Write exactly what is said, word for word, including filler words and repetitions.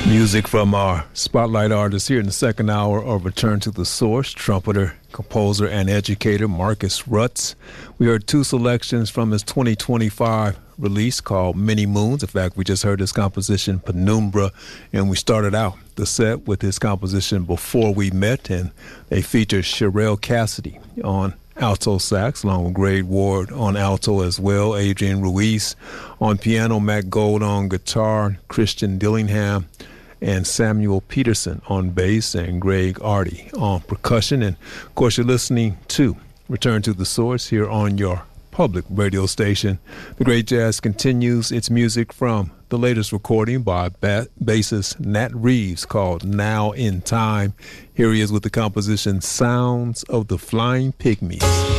Music from our spotlight artist here in the second hour of Return to the Source, trumpeter, composer, and educator Marcus Rutz. We heard two selections from his twenty twenty-five release called Many Moons. In fact, we just heard his composition Penumbra, and we started out the set with his composition Before We Met, and they featured Sherelle Cassidy on alto sax, along with Greg Ward on alto as well, Adrian Ruiz on piano, Matt Gold on guitar, Christian Dillingham and Samuel Peterson on bass, and Greg Arty on percussion. And, of course, you're listening to Return to the Source here on your public radio station. The Great Jazz continues its music from the latest recording by ba- bassist Nat Reeves called Now in Time. Here he is with the composition Sounds of the Flying Pygmies.